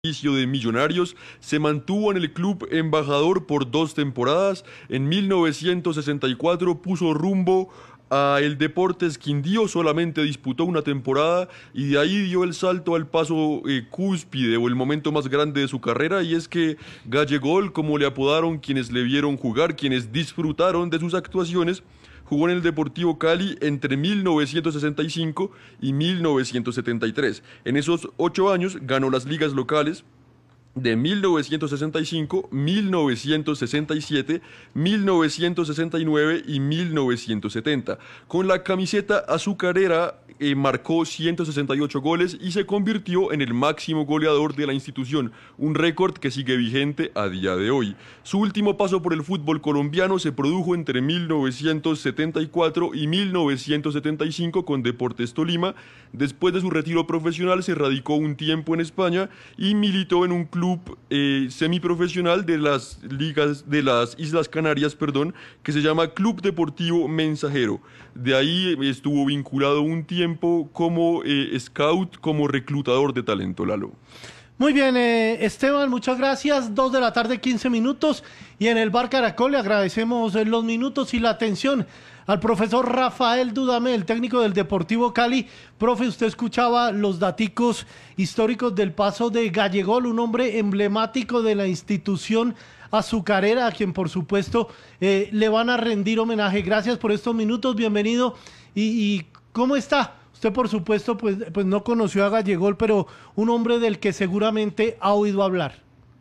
de Millonarios, se mantuvo en el club embajador por 2 temporadas. En 1964 puso rumbo a el Deportes Quindío, solamente disputó una temporada y de ahí dio el salto al paso cúspide o el momento más grande de su carrera, y es que Gallegol, como le apodaron quienes le vieron jugar, quienes disfrutaron de sus actuaciones, jugó en el Deportivo Cali entre 1965 y 1973. En esos 8 años ganó las ligas locales de 1965, 1967, 1969 y 1970. Con la camiseta azucarera marcó 168 goles y se convirtió en el máximo goleador de la institución, un récord que sigue vigente a día de hoy. Su último paso por el fútbol colombiano se produjo entre 1974 y 1975 con Deportes Tolima. Después de su retiro profesional se radicó un tiempo en España y militó en un club semiprofesional de las ligas de las Islas Canarias, perdón, que se llama Club Deportivo Mensajero. De ahí estuvo vinculado un tiempo como scout, como reclutador de talento, Lalo. Muy bien, Esteban, muchas gracias. 2 de la tarde, 15 minutos. Y en el Bar Caracol le agradecemos los minutos y la atención al profesor Rafael Dudamel, técnico del Deportivo Cali. Profe, usted escuchaba los daticos históricos del paso de Gallegol, un hombre emblemático de la institución azucarera, a quien por supuesto le van a rendir homenaje. Gracias por estos minutos, bienvenido. ¿Y cómo está? Usted, por supuesto, pues no conoció a Gallegol, pero un hombre del que seguramente ha oído hablar.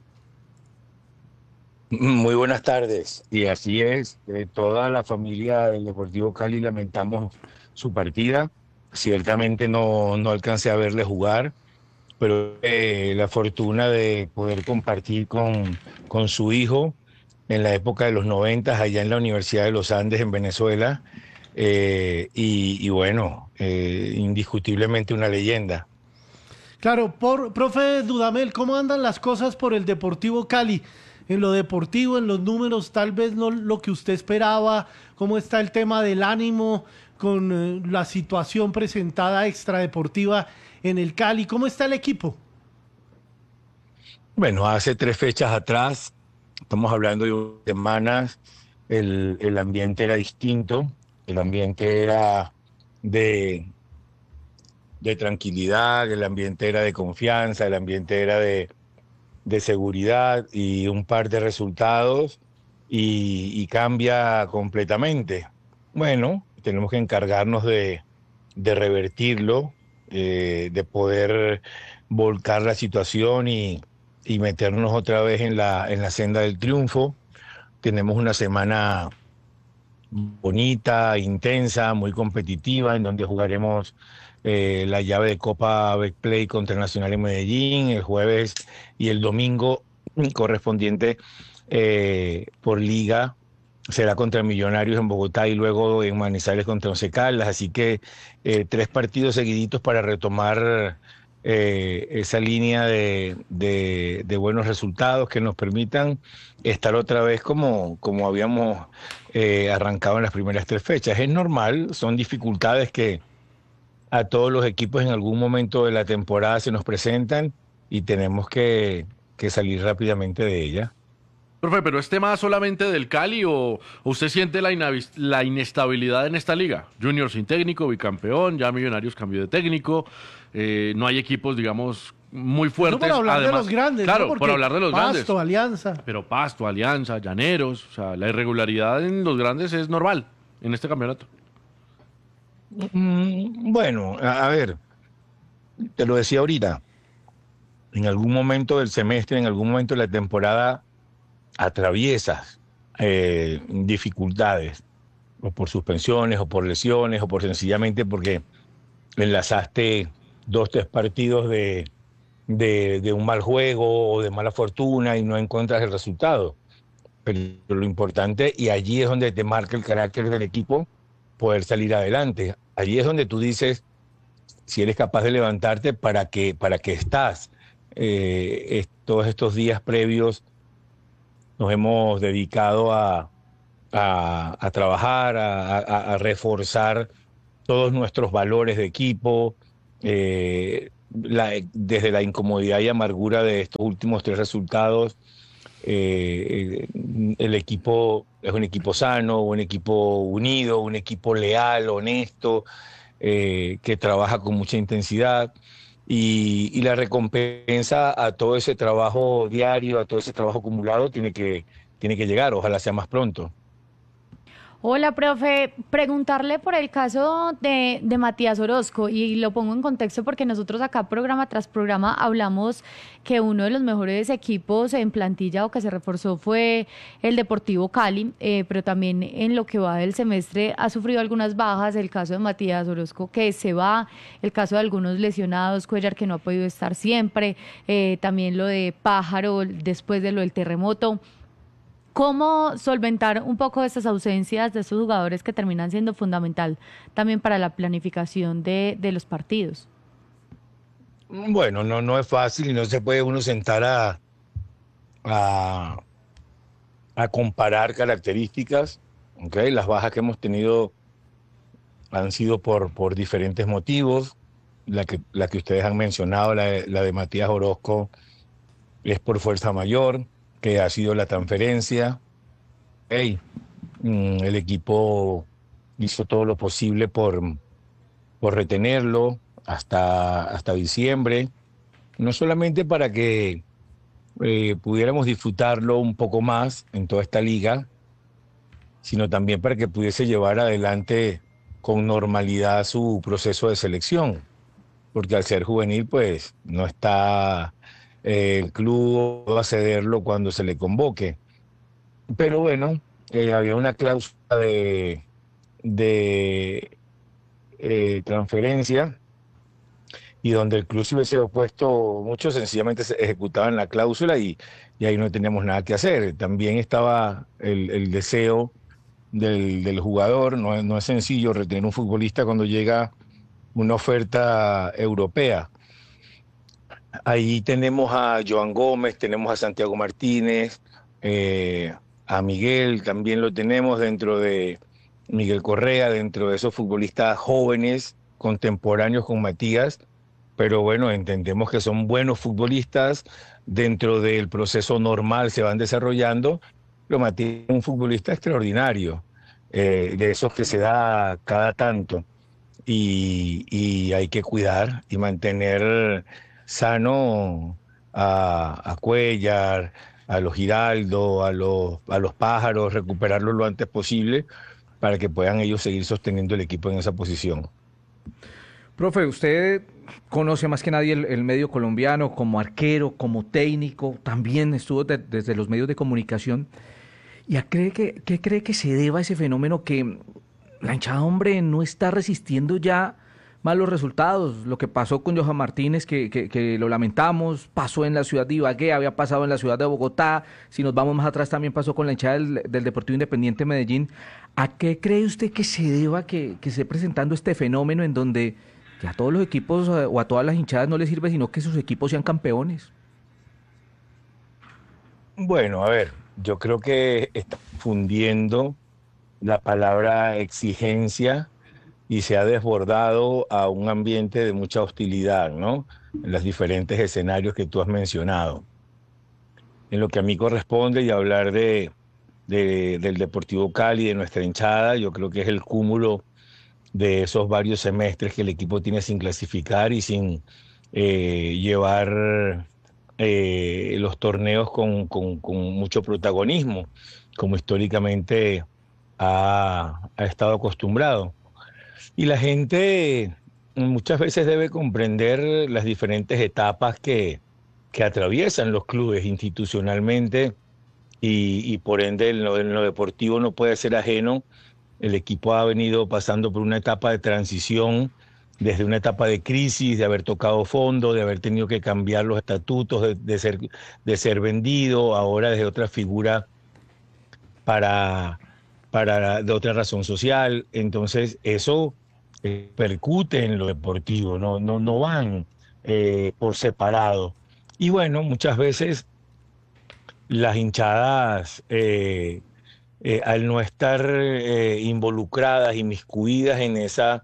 Muy buenas tardes. Y así es, toda la familia del Deportivo Cali lamentamos su partida. Ciertamente no alcancé a verle jugar, pero la fortuna de poder compartir con su hijo en la época de los 90 allá en la Universidad de los Andes en Venezuela. Y bueno, indiscutiblemente una leyenda. Claro, profe Dudamel, ¿cómo andan las cosas por el Deportivo Cali? En lo deportivo, en los números, tal vez no lo que usted esperaba. ¿Cómo está el tema del ánimo con la situación presentada extradeportiva en el Cali? ¿Cómo está el equipo? Bueno, hace 3 fechas atrás, estamos hablando de semanas, el ambiente era distinto, el ambiente era de, de tranquilidad, el ambiente era de confianza, el ambiente era de seguridad y un par de resultados y cambia completamente. Bueno, tenemos que encargarnos de revertirlo, de poder volcar la situación y meternos otra vez en la senda del triunfo. Tenemos una semana bonita, intensa, muy competitiva, en donde jugaremos la llave de Copa Betplay contra el Nacional en Medellín el jueves y el domingo correspondiente por liga. Será contra Millonarios en Bogotá y luego en Manizales contra Once Caldas. Así que 3 partidos seguiditos para retomar esa línea de buenos resultados que nos permitan estar otra vez como habíamos arrancado en las primeras 3 fechas. Es normal, son dificultades que a todos los equipos en algún momento de la temporada se nos presentan y tenemos que salir rápidamente de ella. Profe, ¿pero es tema solamente del Cali o usted siente la inestabilidad en esta liga? Junior sin técnico, bicampeón, ya Millonarios cambió de técnico, no hay equipos, digamos, muy Eso por fuertes. hablar de Además, los grandes, claro, ¿no? Porque por hablar de los grandes. Pasto, Alianza. Pero Pasto, Alianza, Llaneros, o sea, la irregularidad en los grandes es normal en este campeonato. Bueno, a ver, te lo decía ahorita, en algún momento del semestre, en algún momento de la temporada, atraviesas dificultades, o por suspensiones, o por lesiones, o por sencillamente porque enlazaste 2, 3 partidos de un mal juego o de mala fortuna y no encuentras el resultado. Pero lo importante, y allí es donde te marca el carácter del equipo, poder salir adelante. Allí es donde tú dices si eres capaz de levantarte para que estás. Todos estos días previos nos hemos dedicado a trabajar, a reforzar todos nuestros valores de equipo, desde la incomodidad y amargura de estos últimos 3 resultados, el equipo es un equipo sano, un equipo unido, un equipo leal, honesto, que trabaja con mucha intensidad. Y la recompensa a todo ese trabajo diario, a todo ese trabajo acumulado, tiene que llegar, ojalá sea más pronto. Hola, profe. Preguntarle por el caso de Matías Orozco y lo pongo en contexto porque nosotros acá programa tras programa hablamos que uno de los mejores equipos en plantilla o que se reforzó fue el Deportivo Cali, pero también en lo que va del semestre ha sufrido algunas bajas, el caso de Matías Orozco que se va, el caso de algunos lesionados, Cuellar que no ha podido estar siempre, también lo de Pájaro después de lo del terremoto. ¿Cómo solventar un poco estas ausencias de estos jugadores que terminan siendo fundamental también para la planificación de los partidos? Bueno, no es fácil y no se puede uno sentar a, a comparar características. ¿Ok? Las bajas que hemos tenido han sido por diferentes motivos. La que ustedes han mencionado, la de Matías Orozco, es por fuerza mayor, que ha sido la transferencia. Hey, el equipo hizo todo lo posible por retenerlo hasta diciembre, no solamente para que pudiéramos disfrutarlo un poco más en toda esta liga, sino también para que pudiese llevar adelante con normalidad su proceso de selección, porque al ser juvenil, pues no está el club va a cederlo cuando se le convoque. Pero bueno, había una cláusula de transferencia y donde el club se hubiese opuesto mucho, sencillamente se ejecutaban la cláusula y ahí no teníamos nada que hacer. También estaba el deseo del jugador, no es sencillo retener un futbolista cuando llega una oferta europea. Ahí tenemos a Joan Gómez, tenemos a Santiago Martínez, a Miguel también lo tenemos dentro de Miguel Correa, dentro de esos futbolistas jóvenes, contemporáneos con Matías, pero bueno, entendemos que son buenos futbolistas, dentro del proceso normal se van desarrollando, pero Matías es un futbolista extraordinario, de esos que se da cada tanto y hay que cuidar y mantener sano a Cuellar, a los Giraldo, a los Pájaros, recuperarlos lo antes posible para que puedan ellos seguir sosteniendo el equipo en esa posición. Profe, usted conoce más que nadie el medio colombiano como arquero, como técnico, también estuvo desde los medios de comunicación. ¿Y qué cree que se deba a ese fenómeno que la hinchada, hombre, no está resistiendo ya malos resultados? Lo que pasó con Johan Martínez, que lo lamentamos, pasó en la ciudad de Ibagué, había pasado en la ciudad de Bogotá, si nos vamos más atrás también pasó con la hinchada del Deportivo Independiente Medellín. ¿A qué cree usted que se deba que esté presentando este fenómeno en donde ya a todos los equipos o a todas las hinchadas no les sirve sino que sus equipos sean campeones? Bueno, a ver, yo creo que está fundiendo la palabra exigencia y se ha desbordado a un ambiente de mucha hostilidad, ¿no? En los diferentes escenarios que tú has mencionado. En lo que a mí corresponde y hablar del Deportivo Cali, de nuestra hinchada, yo creo que es el cúmulo de esos varios semestres que el equipo tiene sin clasificar y sin llevar los torneos con mucho protagonismo, como históricamente ha estado acostumbrado. Y la gente muchas veces debe comprender las diferentes etapas que atraviesan los clubes institucionalmente y por ende en lo deportivo no puede ser ajeno. El equipo ha venido pasando por una etapa de transición, desde una etapa de crisis, de haber tocado fondo, de haber tenido que cambiar los estatutos, de ser vendido, ahora desde otra figura para, de otra razón social. Entonces, eso percute en lo deportivo, no van por separado. Y bueno, muchas veces las hinchadas, al no estar involucradas, inmiscuidas en esa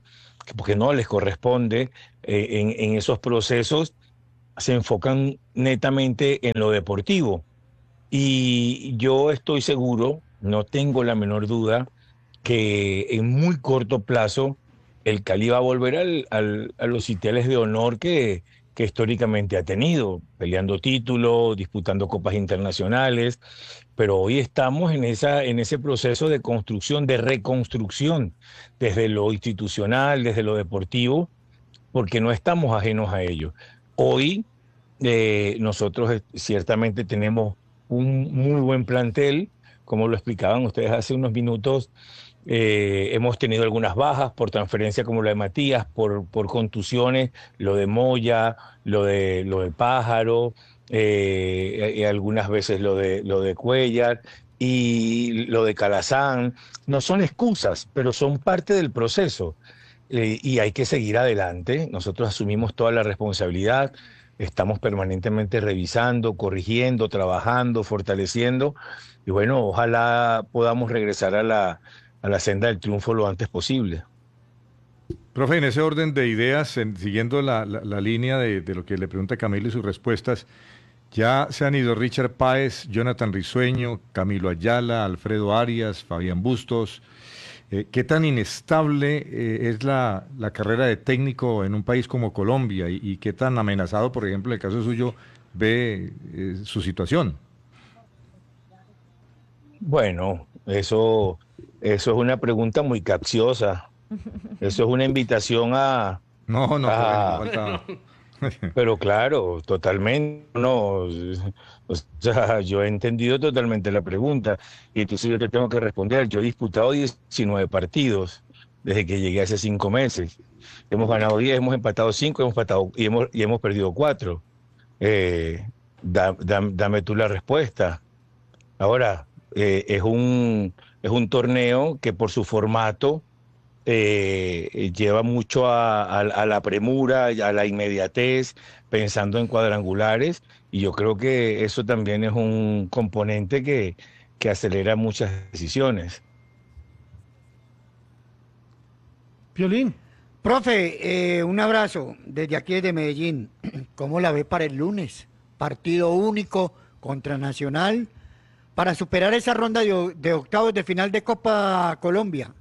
porque no les corresponde en esos procesos, se enfocan netamente en lo deportivo. Y yo estoy seguro, no tengo la menor duda, que en muy corto plazo el Cali va a volver a los sitiales de honor que históricamente ha tenido, peleando títulos, disputando copas internacionales, pero hoy estamos en ese proceso de construcción, de reconstrucción, desde lo institucional, desde lo deportivo, porque no estamos ajenos a ello. Hoy nosotros ciertamente tenemos un muy buen plantel, como lo explicaban ustedes hace unos minutos. Hemos tenido algunas bajas por transferencia como la de Matías, por contusiones, lo de Moya, lo de Pájaro, algunas veces lo de Cuellar y lo de Calazán. No son excusas, pero son parte del proceso. Y hay que seguir adelante. Nosotros asumimos toda la responsabilidad, estamos permanentemente revisando, corrigiendo, trabajando, fortaleciendo. Y bueno, ojalá podamos regresar a la senda del triunfo lo antes posible. Profe, en ese orden de ideas, siguiendo la línea de lo que le pregunta Camilo y sus respuestas, ya se han ido Richard Páez, Jonathan Risueño, Camilo Ayala, Alfredo Arias, Fabián Bustos. ¿Qué tan inestable es la carrera de técnico en un país como Colombia y qué tan amenazado, por ejemplo, en el caso suyo, ve su situación? Bueno, eso es una pregunta muy capciosa. Eso es una invitación No, no, profe, no a, faltaba. pero claro, totalmente, no, o sea, yo he entendido totalmente la pregunta y entonces yo te tengo que responder. Yo he disputado 19 partidos desde que llegué hace 5 meses. Hemos ganado 10, hemos empatado 5, y hemos perdido 4. Eh, dame tú la respuesta. Ahora, es un torneo que por su formato lleva mucho a la premura, a la inmediatez, pensando en cuadrangulares, y yo creo que eso también es un componente que acelera muchas decisiones. Piolín. Profe, un abrazo desde aquí desde Medellín. ¿Cómo la ve para el lunes? Partido único contra Nacional para superar esa ronda de octavos de final de Copa Colombia.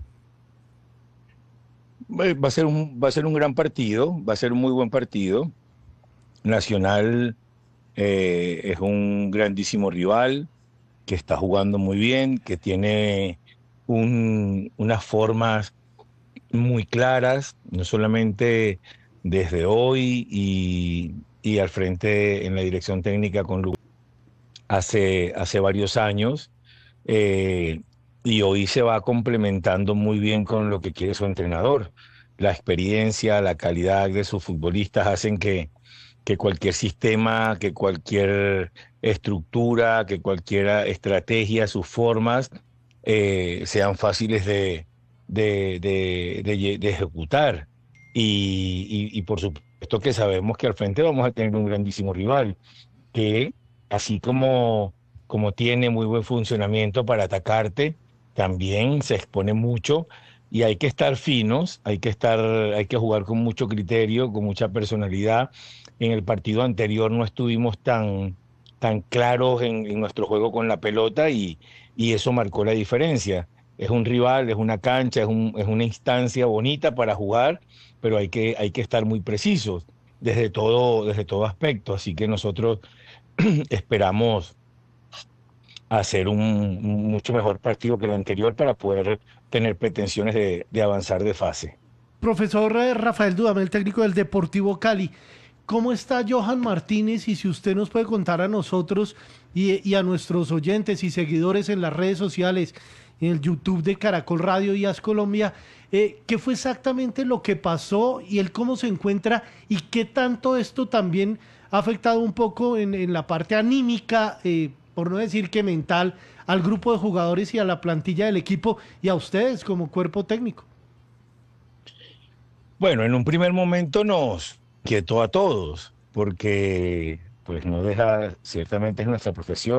Va a ser un gran partido, va a ser un muy buen partido. Nacional es un grandísimo rival que está jugando muy bien, que tiene unas formas muy claras, no solamente desde hoy y al frente en la dirección técnica con Lucas hace varios años, eh, y hoy se va complementando muy bien con lo que quiere su entrenador. La experiencia, la calidad de sus futbolistas hacen que cualquier sistema, que cualquier estructura, que cualquier estrategia, sus formas, sean fáciles de ejecutar. Y por supuesto que sabemos que al frente vamos a tener un grandísimo rival, que así como tiene muy buen funcionamiento para atacarte, también se expone mucho y hay que estar finos, hay que jugar con mucho criterio, con mucha personalidad. En el partido anterior no estuvimos tan claros en nuestro juego con la pelota y eso marcó la diferencia. Es un rival, es una cancha, es una instancia bonita para jugar, pero hay que estar muy precisos desde todo aspecto. Así que nosotros esperamos hacer un mucho mejor partido que el anterior para poder tener pretensiones de avanzar de fase. Profesor Rafael Dudamel, técnico del Deportivo Cali. ¿Cómo está Johan Martínez? Y si usted nos puede contar a nosotros y a nuestros oyentes y seguidores en las redes sociales, en el YouTube de Caracol Radio y As Colombia, ¿qué fue exactamente lo que pasó y él cómo se encuentra y qué tanto esto también ha afectado un poco en la parte anímica, por no decir que mental, al grupo de jugadores y a la plantilla del equipo y a ustedes como cuerpo técnico? Bueno, en un primer momento nos quietó a todos, porque pues no deja, ciertamente es nuestra profesión.